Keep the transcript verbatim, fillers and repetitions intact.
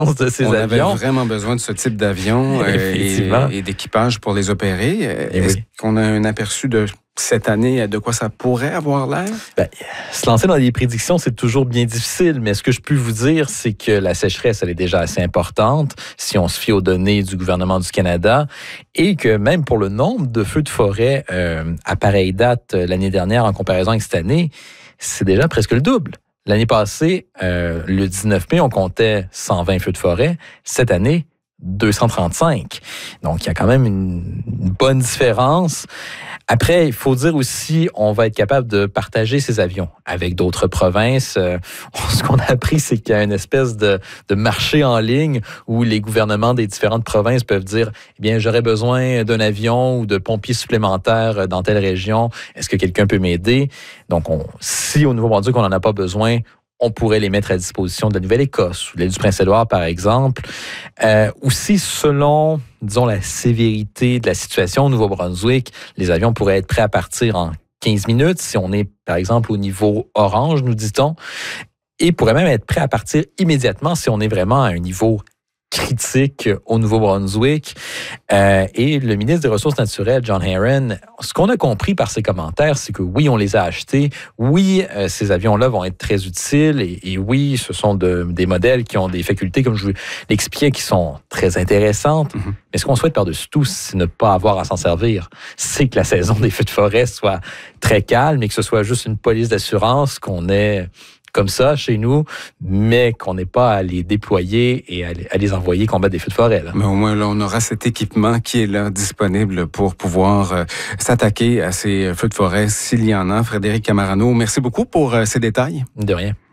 de ces On avions. On avait vraiment besoin de ce type d'avion euh, et, et d'équipage pour les opérer. Et Est-ce oui. qu'on a un aperçu de cette année, de quoi ça pourrait avoir l'air? Ben, se lancer dans des prédictions, c'est toujours bien difficile, mais ce que je peux vous dire, c'est que la sécheresse, elle est déjà assez importante, si on se fie aux données du gouvernement du Canada, et que même pour le nombre de feux de forêt euh, à pareille date euh, l'année dernière en comparaison avec cette année, c'est déjà presque le double. L'année passée, euh, le dix-neuf mai, on comptait cent vingt feux de forêt. Cette année, deux cent trente-cinq. Donc, il y a quand même une, une bonne différence. Après, il faut dire aussi, on va être capable de partager ces avions avec d'autres provinces. Euh, ce qu'on a appris, c'est qu'il y a une espèce de, de marché en ligne où les gouvernements des différentes provinces peuvent dire, eh bien, j'aurais besoin d'un avion ou de pompiers supplémentaires dans telle région. Est-ce que quelqu'un peut m'aider? Donc, on, si au Nouveau-Brunswick, on n'en a pas besoin, on pourrait les mettre à disposition de la Nouvelle-Écosse ou de l'île du Prince-Édouard, par exemple. Euh, aussi, selon, disons, la sévérité de la situation au Nouveau-Brunswick, les avions pourraient être prêts à partir en quinze minutes, si on est, par exemple, au niveau orange, nous dit-on, et pourraient même être prêts à partir immédiatement si on est vraiment à un niveau critique au Nouveau-Brunswick. Euh, et le ministre des Ressources naturelles, John Herron, ce qu'on a compris par ses commentaires, c'est que oui, on les a achetés. Oui, euh, ces avions-là vont être très utiles. Et, et oui, ce sont de, des modèles qui ont des facultés, comme je vous l'expliquais, qui sont très intéressantes. Mm-hmm. Mais ce qu'on souhaite par-dessus tout, c'est ne pas avoir à s'en servir. C'est que la saison des feux de forêt soit très calme et que ce soit juste une police d'assurance qu'on ait comme ça chez nous, mais qu'on n'ait pas à les déployer et à les, à les envoyer combattre des feux de forêt. Là. Mais au moins, là, on aura cet équipement qui est là, disponible pour pouvoir euh, s'attaquer à ces feux de forêt s'il y en a. Frédéric Cammarano, merci beaucoup pour euh, ces détails. De rien.